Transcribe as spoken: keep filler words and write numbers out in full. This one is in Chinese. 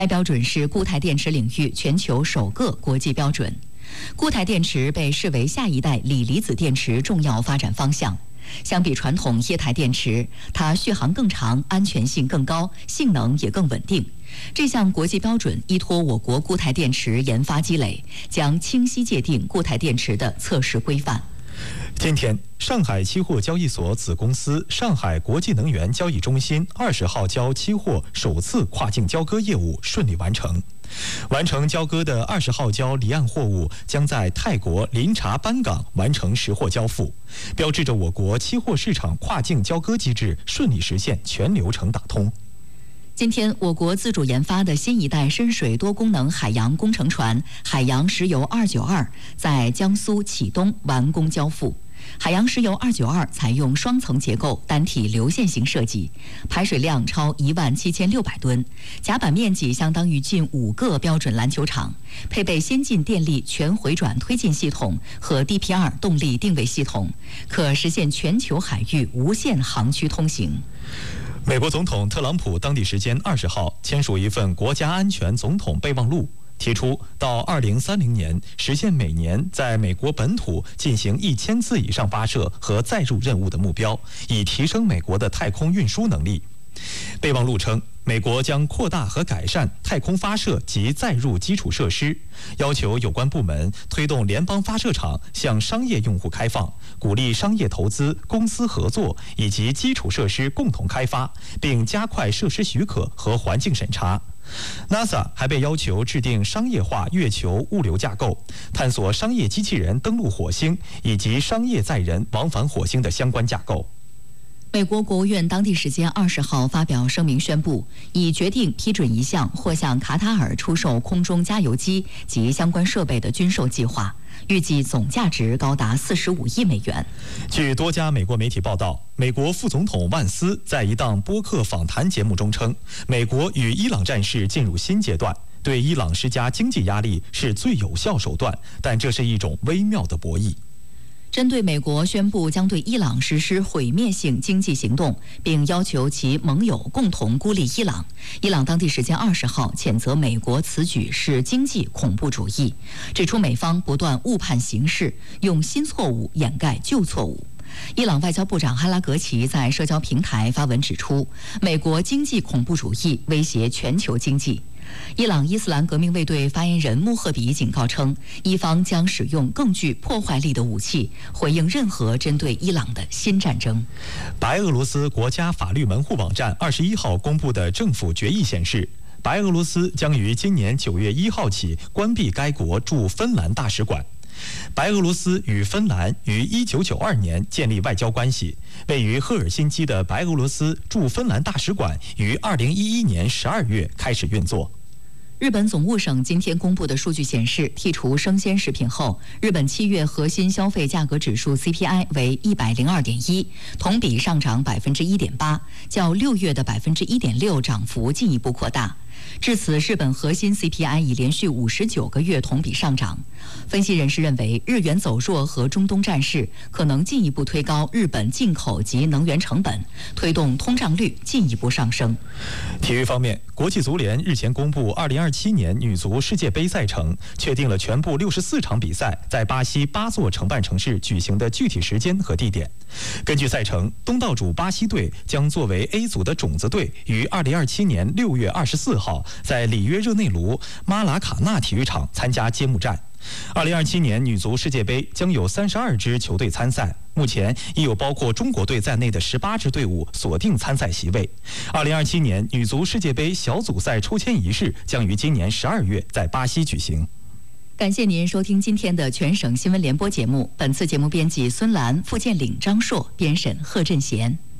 该标准是固态电池领域全球首个国际标准。固态电池被视为下一代锂离子电池重要发展方向。相比传统液态电池，它续航更长，安全性更高，性能也更稳定。这项国际标准依托我国固态电池研发积累，将清晰界定固态电池的测试规范。 今天，上海期货交易所子公司上海国际能源交易中心二十号交期货首次跨境交割业务顺利完成。完成交割的二十号交离岸货物将在泰国林察班港完成实货交付，标志着我国期货市场跨境交割机制顺利实现全流程打通。 今天，我国自主研发的新一代深水多功能海洋工程船“海洋石油二九二”在江苏启东完工交付。海洋石油二九二采用双层结构单体流线型设计，排水量超一万七千六百吨，甲板面积相当于近五个标准篮球场，配备先进电力全回转推进系统和 D P R 动力定位系统，可实现全球海域无限航区通行。 美国总统特朗普当地时间二十号签署一份国家安全总统备忘录，提出到二零三零年实现每年在美国本土进行一千次以上发射和载入任务的目标，以提升美国的太空运输能力。备忘录称，美国将扩大和改善太空发射及载入基础设施，要求有关部门推动联邦发射场向商业用户开放，鼓励商业投资、公司合作以及基础设施共同开发，并加快设施许可和环境审查。NASA 还被要求制定商业化月球物流架构，探索商业机器人登陆火星以及商业载人往返火星的相关架构。 美国国务院当地时间二十号发表声明宣布，已决定批准一项或向卡塔尔出售空中加油机及相关设备的军售计划，预计总价值高达四十五亿美元。 据多家美国媒体报道，美国副总统万斯在一档播客访谈节目中称，美国与伊朗战事进入新阶段，对伊朗施加经济压力是最有效手段，但这是一种微妙的博弈。 针对美国宣布将对伊朗实施毁灭性经济行动，并要求其盟友共同孤立伊朗，伊朗当地时间二十号谴责美国此举是经济恐怖主义，指出美方不断误判形势，用新错误掩盖旧错误。伊朗外交部长哈拉格齐在社交平台发文指出，美国经济恐怖主义威胁全球经济。伊朗伊斯兰革命卫队发言人穆赫比警告称，伊方将使用更具破坏力的武器，回应任何针对伊朗的新战争。 白俄罗斯国家法律门户网站二十一号公布的政府决议显示，白俄罗斯将于今年九月一号起关闭该国驻芬兰大使馆。白俄罗斯与芬兰于一九九二年建立外交关系，位于赫尔辛基的白俄罗斯驻芬兰大使馆于二零一一年十二月开始运作。 日本总务省今天公布的数据显示，剔除生鲜食品后，日本七月核心消费价格指数 C P I 为一百零二点一，同比上涨百分之一点八，较六月的百分之一点六涨幅进一步扩大。至此，日本核心 C P I 已连续五十九个月同比上涨。分析人士认为，日元走弱和中东战事可能进一步推高日本进口及能源成本，推动通胀率进一步上升。 体育方面，国际足联日前公布二零二七年女足世界杯赛程，确定了全部六十四场比赛在巴西八座承办城市举行的具体时间和地点。根据赛程，东道主巴西队将作为 A 组的种子队，于二零二七年六月二十四号在里约热内卢马拉卡纳体育场参加揭幕战。二零二七年女足世界杯将有三十二支球队参赛，目前已有包括中国队在内的十八支队伍锁定参赛席位。二零二七年女足世界杯小组赛抽签仪式将于今年十二月在巴西举行。 感谢您收听今天的全省新闻联播节目，本次节目编辑孙兰、付建岭、张硕，编审贺振贤。